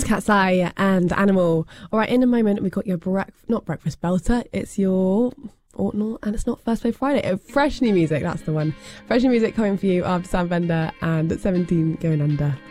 Cat's Eye and Animal. All right, in a moment, we've got your not breakfast belter, it's your... or not, and it's not First Play Friday. Fresh new music, that's the one. Fresh new music coming for you after Sam Bender and 17 Going Under.